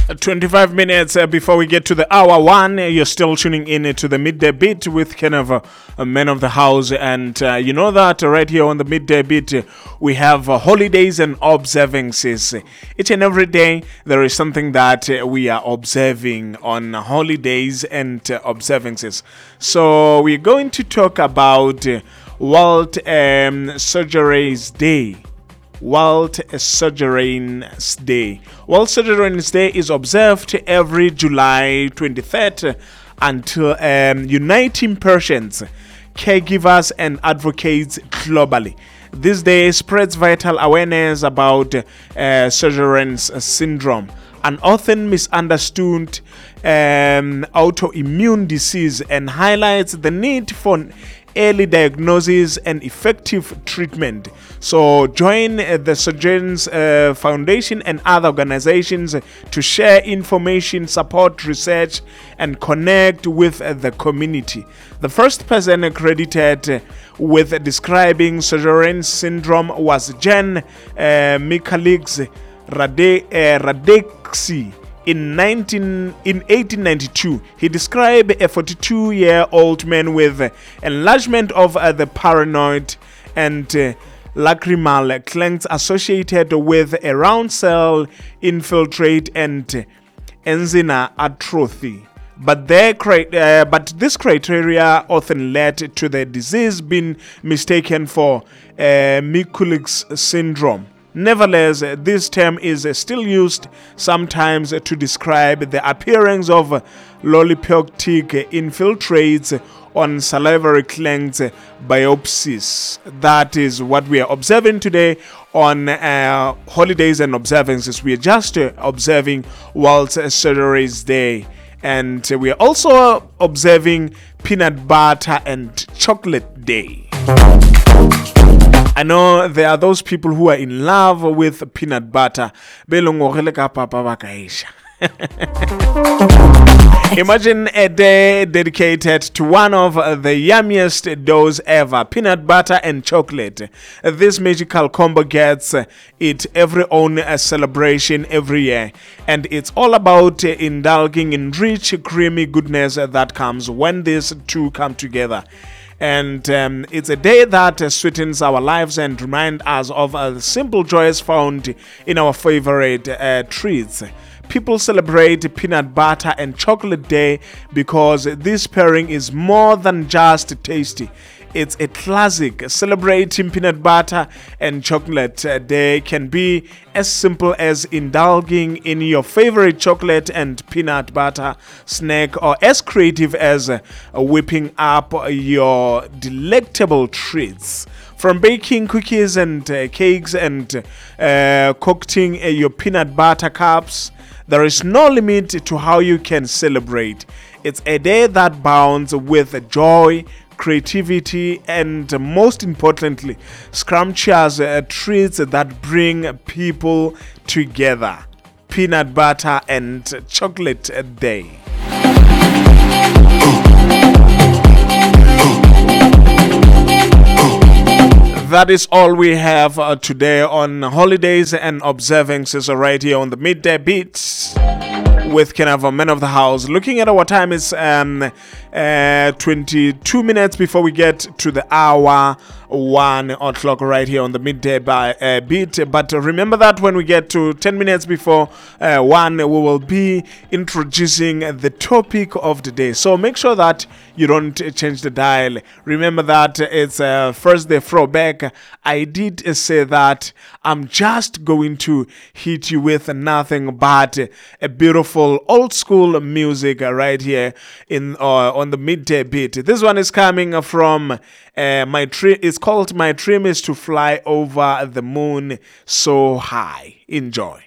25 minutes before we get to the hour one, you're still tuning in to the Midday Beat with Kenneth, a man of the house. And you know that right here on the Midday Beat, we have holidays and observances. Each and every day, there is something that we are observing on holidays and observances. So we're going to talk about World Surgeries Day. World Surgeons Day. World Surgeons Day is observed every July 23rd until uniting patients, caregivers, and advocates globally. This day spreads vital awareness about Sjögren's syndrome, an often misunderstood autoimmune disease, and highlights the need for early diagnosis and effective treatment. So join the Sjögren's Foundation and other organizations to share information, support research, and connect with the community. The first person credited with describing Sjögren's syndrome was Jan Michalix Radetzky. In 1892, he described a 42-year-old man with enlargement of the paranoid and lacrimal glands associated with a round cell infiltrate and angina atrophy. But this criteria often led to the disease being mistaken for Michalix syndrome. Nevertheless, this term is still used sometimes to describe the appearance of lollipoptic infiltrates on salivary glands biopsies. That is what we are observing today on holidays and observances. We are just observing World Surgeries Day. And we are also observing Peanut Butter and Chocolate Day. I know there are those people who are in love with peanut butter. Imagine a day dedicated to one of the yummiest doughs ever, peanut butter and chocolate. This magical combo gets its every own celebration every year, and it's all about indulging in rich, creamy goodness that comes when these two come together. And it's a day that sweetens our lives and reminds us of the simple joys found in our favorite treats. People celebrate Peanut Butter and Chocolate Day because this pairing is more than just tasty. It's a classic. Celebrating Peanut Butter and Chocolate Day can be as simple as indulging in your favorite chocolate and peanut butter snack, or as creative as whipping up your delectable treats. From baking cookies and cakes and concocting your peanut butter cups, there is no limit to how you can celebrate. It's a day that bounds with joy, creativity, and most importantly, scrumptious treats that bring people together. Peanut Butter and Chocolate Day. That is all we have today on holidays and observances right here on the Midday Beats with Kenneth, a man of the house. Looking at our time, is 22 minutes before we get to the hour 1 o'clock right here on the Midday Beat. But remember that when we get to 10 minutes before 1, we will be introducing the topic of the day. So make sure that you don't change the dial. Remember that it's first day throwback. I did say that I'm just going to hit you with nothing but a beautiful old school music right here on the Midday Beat. This one is coming from it's called My Dream Is to Fly Over the Moon So High. Enjoy.